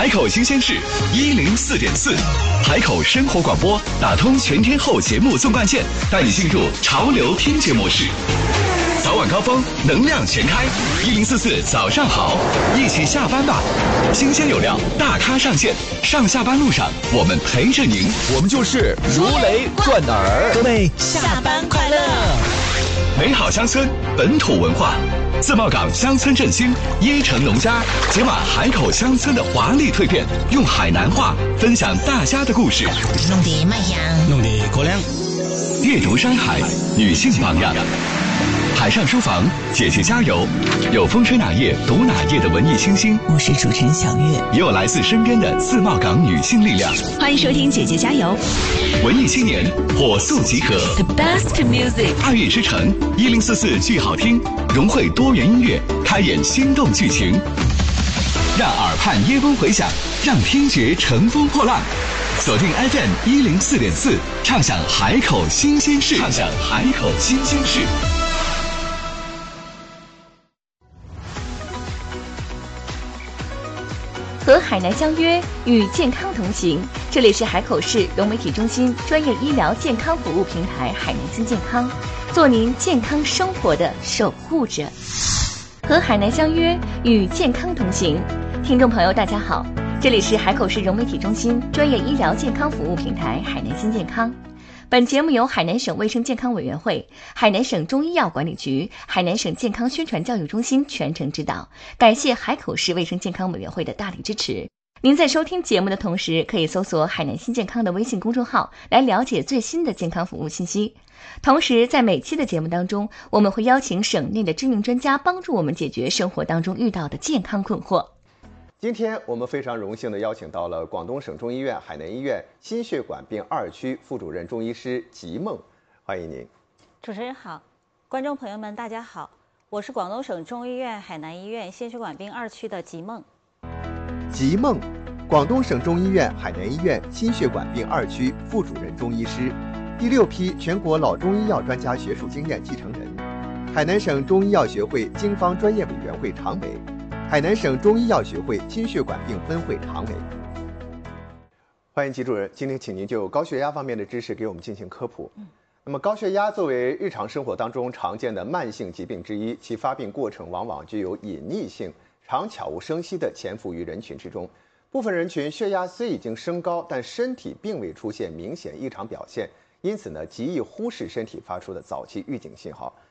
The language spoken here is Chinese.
海口新鲜事104.4，海口生活广播打通全天候节目纵贯线，带你进入潮流听觉模式。早晚高峰，能量全开，1044早上好，一起下班吧。新鲜有料，大咖上线，上下班路上我们陪着您， 我们就是如雷贯耳。 各位下班快乐！ 美好乡村，本土文化。自贸港乡村振兴，椰城农家解码海口乡村的华丽蜕变，用海南话分享大家的故事， 弄得卖香， 弄得过凉。 阅读山海，女性榜样。海上书房，姐姐加油！有风吹哪页读哪页的文艺清新， 我是主持人小月， 也有来自身边的自贸港女性力量。 欢迎收听姐姐加油！ 文艺青年火速集合 ，The best music， 爱乐之城1044剧好听，融汇多元音乐，开演心动剧情，让耳畔耶风回响，让听觉乘风破浪。锁定 FM 104.4，畅享海口新鲜事，畅享海口新鲜事。 和海南相约，与健康同行。这里是海口市融媒体中心专业医疗健康服务平台海南新健康，做您健康生活的守护者。和海南相约，与健康同行。听众朋友大家好，这里是海口市融媒体中心专业医疗健康服务平台海南新健康。本节目由海南省卫生健康委员会、海南省中医药管理局、海南省健康宣传教育中心全程指导，感谢海口市卫生健康委员会的大力支持。您在收听节目的同时，可以搜索海南新健康的微信公众号来了解最新的健康服务信息。同时，在每期的节目当中，我们会邀请省内的知名专家帮助我们解决生活当中遇到的健康困惑。 今天我们非常荣幸地邀请到了广东省中医院海南医院心血管病2区副主任中医师吉梦，欢迎您。 主持人好，观众朋友们大家好，我是广东省中医院海南医院心血管病2区的吉梦。 吉梦，广东省中医院海南医院心血管病2区副主任中医师，第6批全国老中医药专家学术经验继承人，海南省中医药学会经方专业委员会常委，海南省中医药学会心血管病分会常委。欢迎吉主任，今天请您就高血压方面的知识给我们进行科普。那么高血压作为日常生活当中常见的慢性疾病之一，其发病过程往往具有隐匿性，常悄无声息地潜伏于人群之中。部分人群血压虽已经升高，但身体并未出现明显异常表现，因此呢，极易忽视身体发出的早期预警信号。